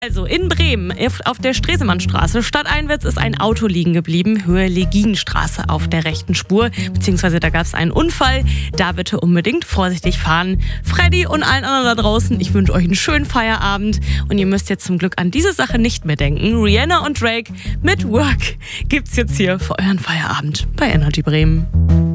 Also in Bremen auf der Stresemannstraße stadteinwärts ist ein Auto liegen geblieben, Höhe Leginstraße auf der rechten Spur, beziehungsweise da gab es einen Unfall. Da bitte unbedingt vorsichtig fahren. Freddy und allen anderen da draußen, ich wünsche euch einen schönen Feierabend und ihr müsst jetzt zum Glück an diese Sache nicht mehr denken. Rihanna und Drake mit Work gibt's jetzt hier für euren Feierabend bei Energy Bremen.